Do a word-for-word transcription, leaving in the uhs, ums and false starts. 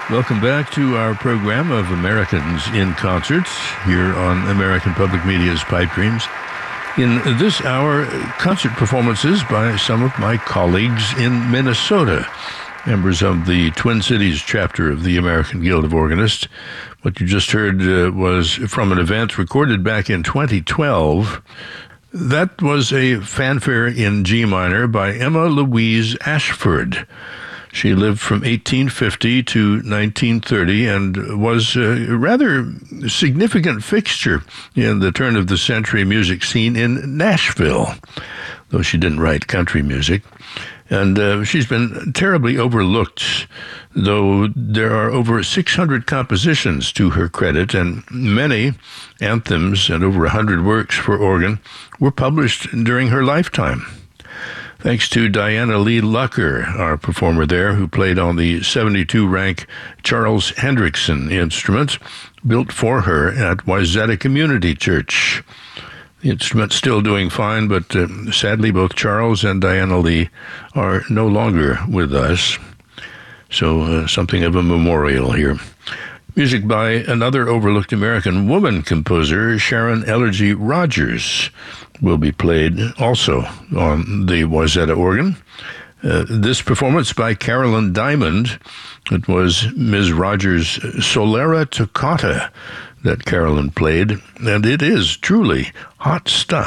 Welcome back to our program of Americans in Concert here on American Public Media's Pipe Dreams. In this hour, concert performances by some of my colleagues in Minnesota, members of the Twin Cities chapter of the American Guild of Organists. What you just heard uh, was from an event recorded back in twenty twelve. That was a fanfare in G minor by Emma Louise Ashford. She lived from eighteen fifty to nineteen thirty and was a rather significant fixture in the turn of the century music scene in Nashville, though she didn't write country music. And uh, she's been terribly overlooked, though there are over six hundred compositions to her credit, and many anthems and over one hundred works for organ were published during her lifetime. Thanks to Diana Lee Lucker, our performer there, who played on the seventy-two rank Charles Hendrickson instrument, built for her at Wayzata Community Church. The instrument's still doing fine, but uh, sadly both Charles and Diana Lee are no longer with us. So uh, something of a memorial here. Music by another overlooked American woman composer, Sharon Ellergy Rogers, will be played also on the Wayzata organ. Uh, this performance by Carolyn Diamond, it was Miz Rogers' Solera Toccata that Carolyn played, and it is truly hot stuff.